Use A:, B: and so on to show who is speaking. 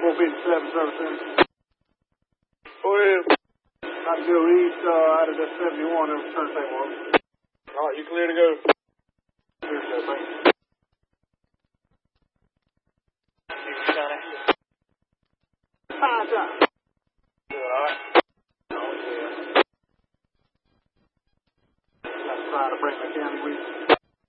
A: 457 service center.
B: Go ahead.
A: I can go east out of the 71 and turntable.
B: All right, you clear to go?
A: Clear to go, thanks.